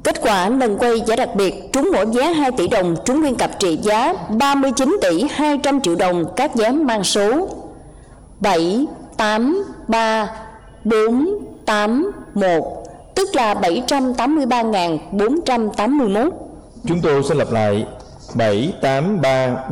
Kết quả lần quay giải đặc biệt trúng mỗi vé 2 tỷ đồng, trúng nguyên cặp trị giá 39 tỷ 200 triệu đồng, các vé mang số 783481, tức là 783.481. Chúng tôi sẽ lặp lại 783